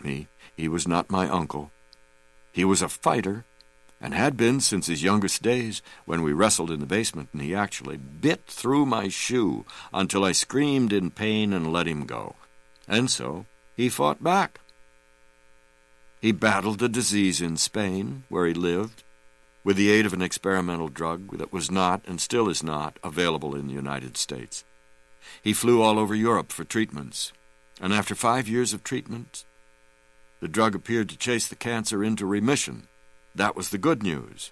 me. He was not my uncle. He was a fighter, and had been since his youngest days, when we wrestled in the basement and he actually bit through my shoe until I screamed in pain and let him go. And so he fought back. He battled the disease in Spain, where he lived, with the aid of an experimental drug that was not, and still is not, available in the United States. He flew all over Europe for treatments, and after 5 years of treatment, the drug appeared to chase the cancer into remission. That was the good news.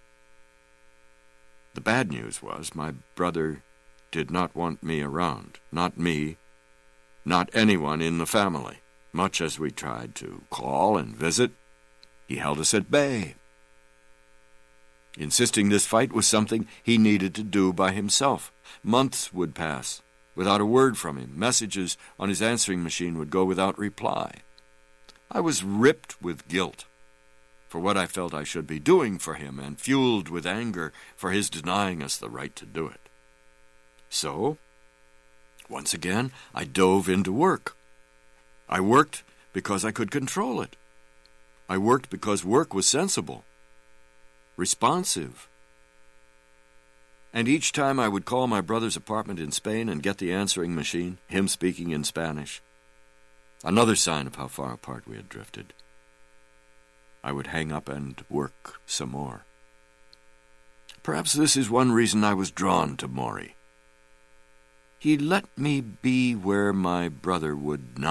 The bad news was my brother did not want me around. Not me, not anyone in the family. Much as we tried to call and visit, he held us at bay, insisting this fight was something he needed to do by himself. Months would pass without a word from him. Messages on his answering machine would go without reply. I was ripped with guilt for what I felt I should be doing for him, and fueled with anger for his denying us the right to do it. So, once again, I dove into work. I worked because I could control it. I worked because work was sensible, responsive. And each time I would call my brother's apartment in Spain and get the answering machine, him speaking in Spanish, another sign of how far apart we had drifted, I would hang up and work some more. Perhaps this is one reason I was drawn to Maury. He let me be where my brother would not.